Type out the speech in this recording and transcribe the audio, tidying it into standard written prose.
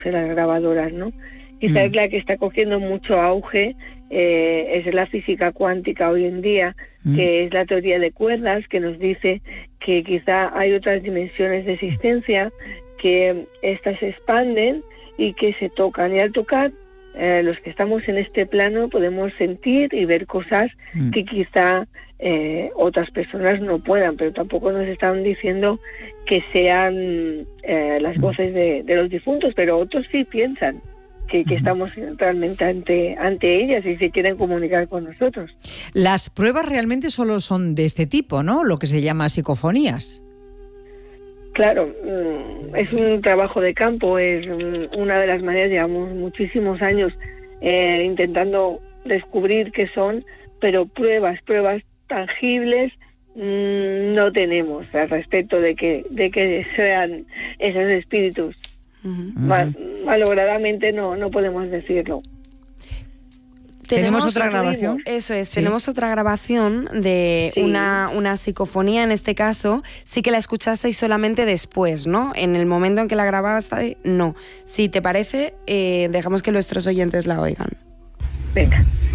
en las grabadoras, ¿no? Quizás la que está cogiendo mucho auge es la física cuántica hoy en día, que es la teoría de cuerdas, que nos dice que quizá hay otras dimensiones de existencia, que estas se expanden y que se tocan. Y al tocar, los que estamos en este plano podemos sentir y ver cosas que quizá otras personas no puedan, pero tampoco nos están diciendo que sean las voces de los difuntos, pero otros sí piensan que estamos realmente ante ellas y se quieren comunicar con nosotros. Las pruebas realmente solo son de este tipo, ¿no? Lo que se llama psicofonías. Claro, es un trabajo de campo, es una de las maneras, llevamos muchísimos años intentando descubrir qué son, pero pruebas tangibles no tenemos al respecto de que sean esos espíritus. Malogradamente no podemos decirlo. ¿Tenemos otra grabación? Eso es, sí. Tenemos otra grabación de una psicofonía, en este caso. Sí que la escuchasteis solamente después, ¿no? En el momento en que la grabaste, no. Si te parece, dejamos que nuestros oyentes la oigan. Venga.